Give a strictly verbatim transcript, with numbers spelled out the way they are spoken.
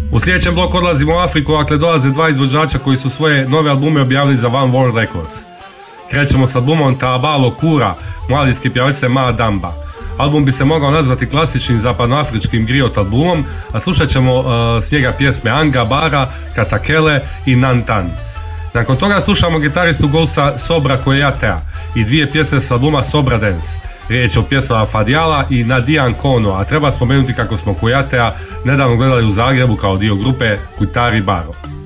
U sljedećem bloku odlazimo u Afriku, dakle dolaze dva izvođača koji su svoje nove albume objavili za One World Records. Krećemo s albumom Taabalo Kura, mladinske pjevačice Ma Damba. Album bi se mogao nazvati klasičnim zapadnoafričkim griot albumom, a slušat ćemo uh, s njega pjesme Anga, Bara, Katakele i Nantan. Nakon toga slušamo gitaristu Gousa Sobra Koyatea i dvije pjesme s albuma Sobra Dance. Riječ je o pjesmama Fadiala i Nadian Kono, a treba spomenuti kako smo Koyatea nedavno gledali u Zagrebu kao dio grupe Kutari Baro.